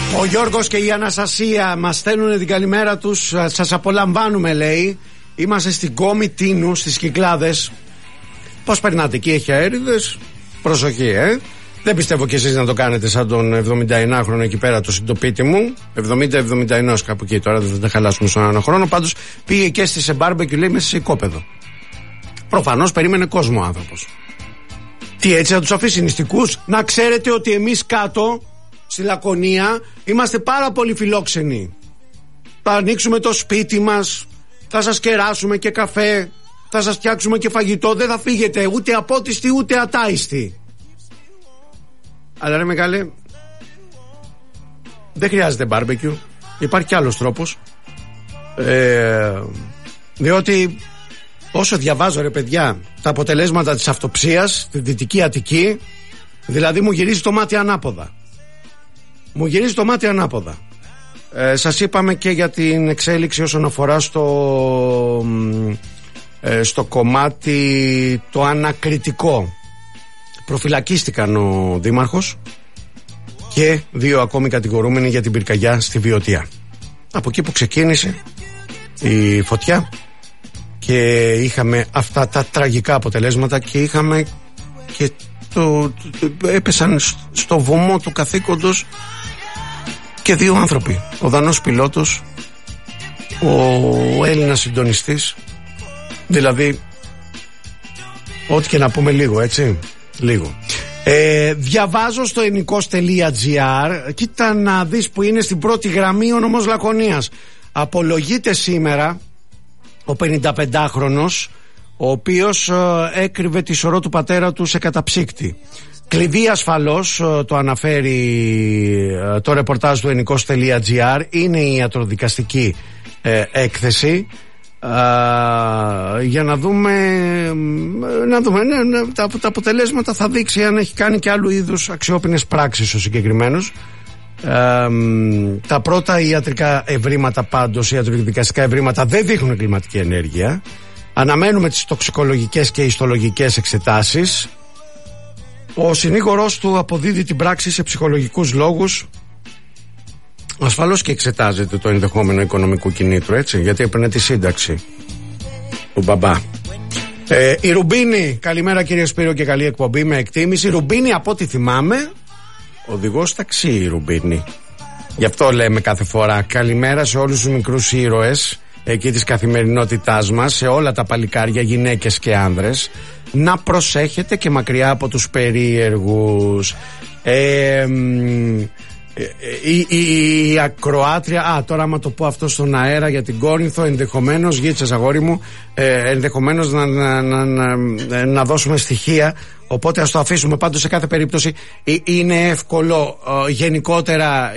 Ο Γιώργος και η Αναστασία μας στέλνουν την καλημέρα τους. Σας απολαμβάνουμε, λέει. Είμαστε στην Κόμη Τίνου, στις Κυκλάδες. Πώς περνάτε εκεί, έχει αέριδες? Προσοχή, Δεν πιστεύω κι εσείς να το κάνετε σαν τον 79χρονο εκεί πέρα, το συντοπίτη μου. 70-71 κάπου εκεί, τώρα δεν θα τα χαλάσουμε στον ένα χρόνο. Πάντως πήγε και σε μπάρμπεκι, λέει, μέσα σε οικόπεδο. Προφανώς περίμενε κόσμο ο άνθρωπος. Τι, έτσι θα τους αφήσει νηστικούς? Να ξέρετε ότι εμείς κάτω στη Λακωνία είμαστε πάρα πολύ φιλόξενοι. Θα ανοίξουμε το σπίτι μας, θα σας κεράσουμε και καφέ, θα σας φτιάξουμε και φαγητό. Δεν θα φύγετε ούτε απότιστοι ούτε ατάιστοι. Αλλά ρε μεγάλε, δεν χρειάζεται μπάρμπεκιου. Υπάρχει κι άλλος τρόπος. Διότι όσο διαβάζω, ρε παιδιά, τα αποτελέσματα της αυτοψίας στη Δυτική Αττική, δηλαδή μου γυρίζει το μάτι ανάποδα. Μου γυρίζει το μάτι ανάποδα. Σας είπαμε και για την εξέλιξη όσον αφορά στο κομμάτι το ανακριτικό. Προφυλακίστηκαν ο δήμαρχος και 2 ακόμη κατηγορούμενοι για την πυρκαγιά στη Βιωτία. Από εκεί που ξεκίνησε η φωτιά και είχαμε αυτά τα τραγικά αποτελέσματα και είχαμε και έπεσαν στο βωμό του καθήκοντος και 2 άνθρωποι. Ο Δανός πιλότος, ο Έλληνας συντονιστής, δηλαδή ό,τι και να πούμε λίγο, έτσι, λίγο. Διαβάζω στο ενικός.gr, κοίτα να δεις που είναι στην πρώτη γραμμή ο νομός Λακωνίας. Απολογείται σήμερα ο 55χρονος, ο οποίος έκρυβε τη σωρό του πατέρα του σε καταψύκτη. Κλειδί ασφαλώς, το αναφέρει το ρεπορτάζ του ενικός.gr, είναι η ιατροδικαστική έκθεση. Για να δούμε τα αποτελέσματα θα δείξει αν έχει κάνει και άλλου είδους αξιόπινες πράξεις ο συγκεκριμένος. Τα πρώτα ιατρικά ευρήματα, πάντως ιατροδικαστικά ευρήματα, δεν δείχνουν κλιματική ενέργεια. Αναμένουμε τις τοξικολογικές και ιστολογικές εξετάσεις. Ο συνήγορος του αποδίδει την πράξη σε ψυχολογικούς λόγους. Ασφαλώς και εξετάζεται το ενδεχόμενο οικονομικού κινήτρου, έτσι, γιατί έπαιρνε τη σύνταξη του μπαμπά. Η Ρουμπίνη, καλημέρα κύριε Σπύρο και καλή εκπομπή με εκτίμηση. Ρουμπίνη, από ό,τι θυμάμαι, οδηγός ταξί η Ρουμπίνη. Γι' αυτό λέμε κάθε φορά καλημέρα σε όλους τους μικρούς ήρωες εκεί της καθημερινότητάς μας, σε όλα τα παλικάρια, γυναίκες και άνδρες. Να προσέχετε και μακριά από τους περίεργους. Η ακροάτρια, τώρα άμα το πω αυτό στον αέρα για την Κόρινθο, ενδεχομένως, γίτσες αγόρι μου, ενδεχομένως να δώσουμε στοιχεία, οπότε ας το αφήσουμε. Πάντως σε κάθε περίπτωση είναι εύκολο γενικότερα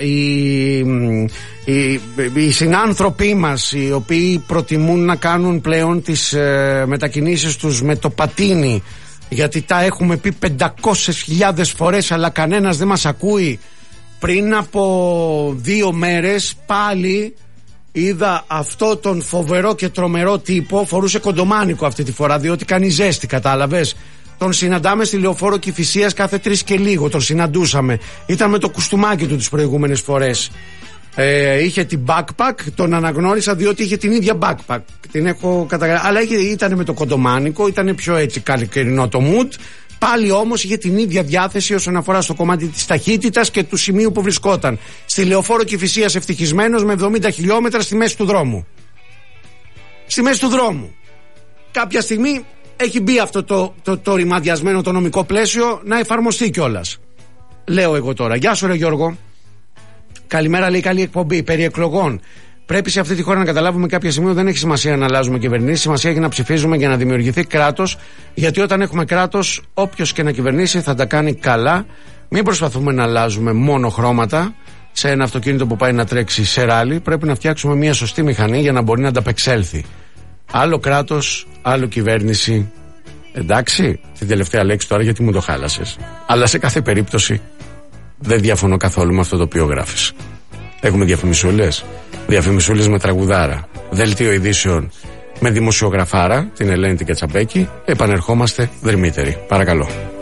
οι συνάνθρωποι μας, οι οποίοι προτιμούν να κάνουν πλέον τις μετακινήσεις τους με το πατίνι, γιατί τα έχουμε πει 500.000 φορές αλλά κανένας δεν μας ακούει. Πριν από 2 μέρες πάλι είδα αυτό τον φοβερό και τρομερό τύπο, φορούσε κοντομάνικο αυτή τη φορά διότι κάνει ζέστη, κατάλαβες. Τον συναντάμε στη Λεωφόρο Κηφισίας κάθε 3 και λίγο, τον συναντούσαμε. Ήταν με το κουστούμάκι του τις προηγούμενες φορές. Είχε την backpack, τον αναγνώρισα διότι είχε την ίδια backpack. Την έχω καταγράψει. Αλλά ήταν με το κοντομάνικο, ήταν πιο έτσι καλοκαιρινό το mood. Πάλι όμως είχε την ίδια διάθεση όσον αφορά στο κομμάτι της ταχύτητας και του σημείου που βρισκόταν. Στη Λεωφόρο Κηφισίας ευτυχισμένος με 70 χιλιόμετρα στη μέση του δρόμου. Στη μέση του δρόμου. Κάποια στιγμή έχει μπει αυτό το ρημαδιασμένο το νομικό πλαίσιο να εφαρμοστεί κιόλας. Λέω εγώ τώρα. Γεια σου ρε Γιώργο. Καλημέρα, λέει, καλή εκπομπή. Περί εκλογών. Πρέπει σε αυτή τη χώρα να καταλάβουμε κάποια στιγμή ότι δεν έχει σημασία να αλλάζουμε κυβερνήσεις. Σημασία έχει να ψηφίζουμε για να δημιουργηθεί κράτος. Γιατί όταν έχουμε κράτος, όποιος και να κυβερνήσει θα τα κάνει καλά. Μην προσπαθούμε να αλλάζουμε μόνο χρώματα σε ένα αυτοκίνητο που πάει να τρέξει σε ράλι. Πρέπει να φτιάξουμε μια σωστή μηχανή για να μπορεί να ανταπεξέλθει. Άλλο κράτος, άλλο κυβέρνηση. Εντάξει, την τελευταία λέξη τώρα γιατί μου το χάλασες. Αλλά σε κάθε περίπτωση δεν διαφωνώ καθόλου με αυτό το οποίο γράφεις. Έχουμε διαφημισούλες με τραγουδάρα. Δελτίο ειδήσεων με δημοσιογραφάρα, την Ελένη την Κατσαμπέκη. Επανερχόμαστε δρυμύτεροι. Παρακαλώ.